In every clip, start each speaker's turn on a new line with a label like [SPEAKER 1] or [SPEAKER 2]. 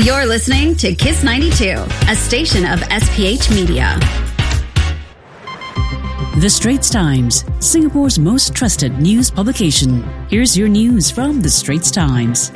[SPEAKER 1] You're listening to Kiss 92, a station of SPH Media.
[SPEAKER 2] The Straits Times, Singapore's most trusted news publication. Here's your news from The Straits Times.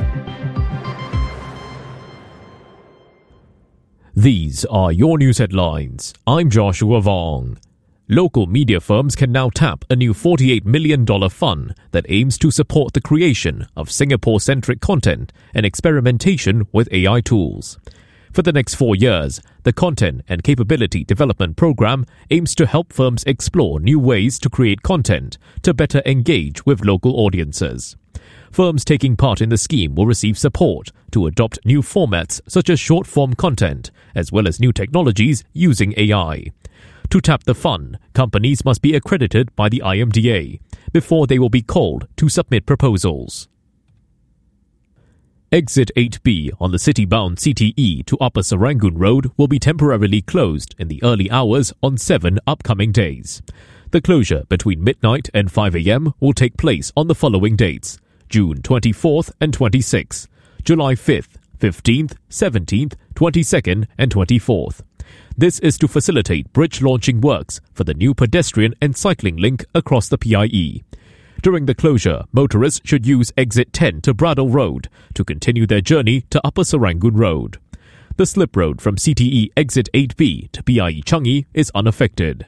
[SPEAKER 3] These are your news headlines. I'm Joshua Vong. Local media firms can now tap a new $48 million fund that aims to support the creation of Singapore-centric content and experimentation with AI tools. For the next 4 years, the Content and Capability Development Program aims to help firms explore new ways to create content to better engage with local audiences. Firms taking part in the scheme will receive support to adopt new formats such as short-form content, as well as new technologies using AI. To tap the fund, companies must be accredited by the IMDA before they will be called to submit proposals. Exit 8B on the city-bound CTE to Upper Serangoon Road will be temporarily closed in the early hours on 7 upcoming days. The closure between midnight and 5 a.m. will take place on the following dates: June 24th and 26th, July 5th, 15th, 17th, 22nd and 24th. This is to facilitate bridge launching works for the new pedestrian and cycling link across the PIE. During the closure, motorists should use exit 10 to Bradell Road to continue their journey to Upper Serangoon Road. The slip road from CTE exit 8B to PIE Changi is unaffected.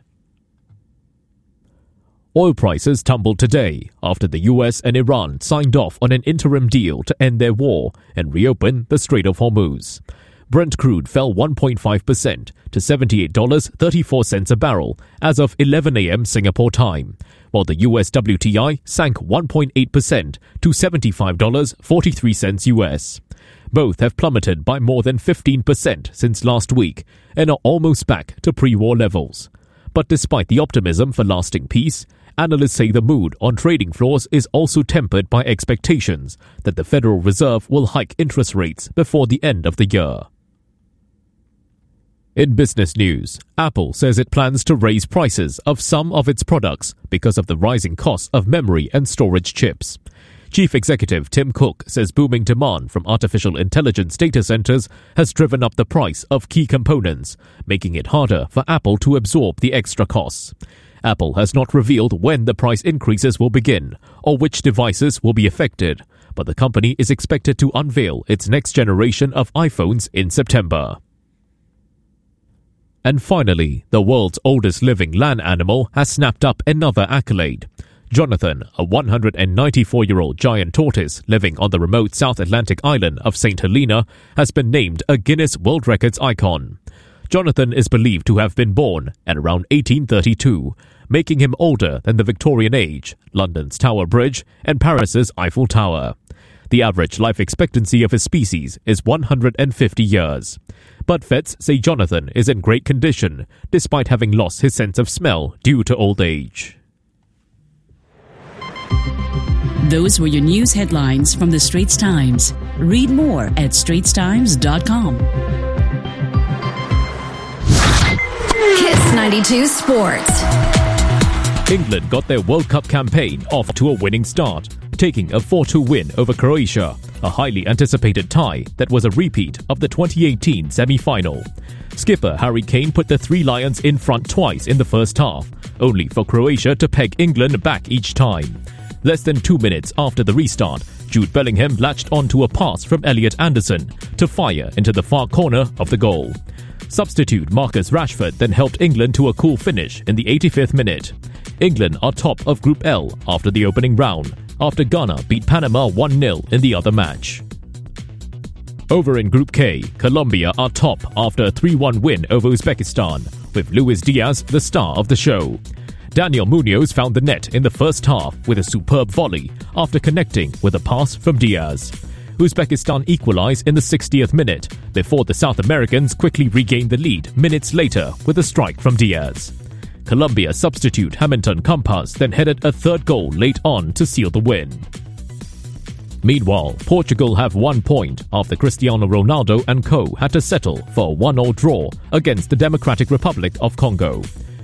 [SPEAKER 3] Oil prices tumbled today after the US and Iran signed off on an interim deal to end their war and reopen the Strait of Hormuz. Brent crude fell 1.5% to $78.34 a barrel as of 11 a.m. Singapore time, while the US WTI sank 1.8% to $75.43 US. Both have plummeted by more than 15% since last week and are almost back to pre-war levels. But despite the optimism for lasting peace, analysts say the mood on trading floors is also tempered by expectations that the Federal Reserve will hike interest rates before the end of the year. In business news, Apple says it plans to raise prices of some of its products because of the rising cost of memory and storage chips. Chief Executive Tim Cook says booming demand from artificial intelligence data centers has driven up the price of key components, making it harder for Apple to absorb the extra costs. Apple has not revealed when the price increases will begin or which devices will be affected, but the company is expected to unveil its next generation of iPhones in September. And finally, the world's oldest living land animal has snapped up another accolade. Jonathan, a 194-year-old giant tortoise living on the remote South Atlantic island of St. Helena, has been named a Guinness World Records icon. Jonathan is believed to have been born at around 1832, making him older than the Victorian age, London's Tower Bridge, and Paris's Eiffel Tower. The average life expectancy of his species is 150 years. But vets say Jonathan is in great condition, despite having lost his sense of smell due to old age.
[SPEAKER 2] Those were your news headlines from The Straits Times. Read more at straitstimes.com.
[SPEAKER 1] Kiss 92 Sports.
[SPEAKER 3] England got their World Cup campaign off to a winning start, taking a 4-2 win over Croatia, a highly anticipated tie that was a repeat of the 2018 semi-final. Skipper Harry Kane put the Three Lions in front twice in the first half, only for Croatia to peg England back each time. Less than 2 minutes after the restart, Jude Bellingham latched onto a pass from Elliot Anderson to fire into the far corner of the goal. Substitute Marcus Rashford then helped England to a cool finish in the 85th minute. England are top of Group L after the opening round, after Ghana beat Panama 1-0 in the other match. Over in Group K, Colombia are top after a 3-1 win over Uzbekistan, with Luis Diaz the star of the show. Daniel Munoz found the net in the first half with a superb volley after connecting with a pass from Diaz. Uzbekistan equalized in the 60th minute before the South Americans quickly regained the lead minutes later with a strike from Diaz. Colombia substitute Hamilton Campas then headed a third goal late on to seal the win. Meanwhile, Portugal have 1 point after Cristiano Ronaldo and co had to settle for a 1-1 draw against the Democratic Republic of Congo.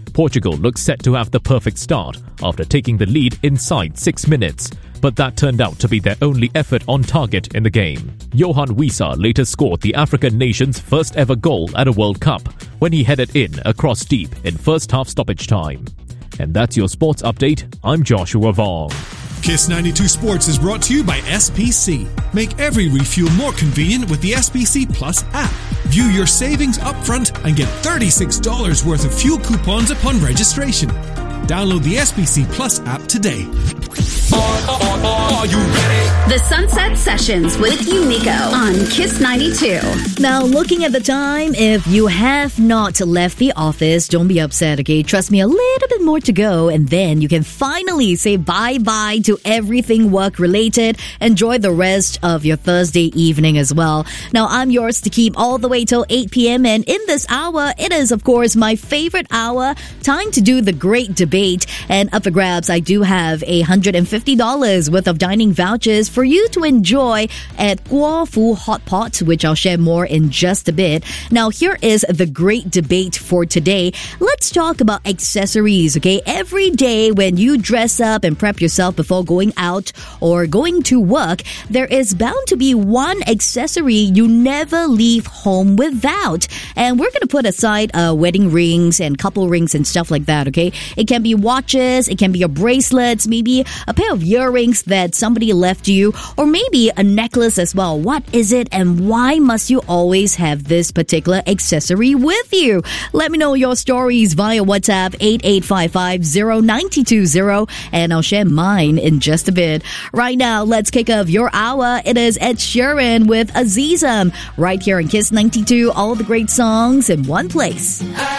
[SPEAKER 3] Portugal looked set to have the perfect start after taking the lead inside 6 minutes, but that turned out to be their only effort on target in the game. Johan Wissa later scored the African nation's first ever goal at a World Cup when he headed in across deep in first half stoppage time. And that's your sports update. I'm Joshua Vong.
[SPEAKER 4] Kiss 92 Sports is brought to you by SPC. Make every refuel more convenient with the SPC Plus app. View your savings upfront and get $36 worth of fuel coupons upon registration. Download the SPC Plus app today. Are you ready?
[SPEAKER 1] The Sunset Sessions with Unico on Kiss 92.
[SPEAKER 5] Now, looking at the time, if you have not left the office, don't be upset, okay? Trust me, a little bit more to go, and then you can finally say bye-bye to everything work-related. Enjoy the rest of your Thursday evening as well. Now, I'm yours to keep all the way till 8 p.m., and in this hour, it is, of course, my favorite hour. Time to do the great debate, and up for grabs, I do have $150 worth of dining vouchers for you to enjoy at Guo Fu Hot Pot, which I'll share more in just a bit. Now, here is the great debate for today. Let's talk about accessories, okay? Every day when you dress up and prep yourself before going out or going to work, there is bound to be one accessory you never leave home without. And we're going to put aside wedding rings and couple rings and stuff like that, okay? It can be watches, it can be your bracelets, maybe a pair of earrings that somebody left you, or maybe a necklace as well. What is it and why must you always have this particular accessory with you? Let me know your stories via WhatsApp 8855-0920 and I'll share mine in just a bit. Right now, let's kick off your hour. It is Ed Sheeran with Azizam right here on Kiss 92. All the great songs in one place.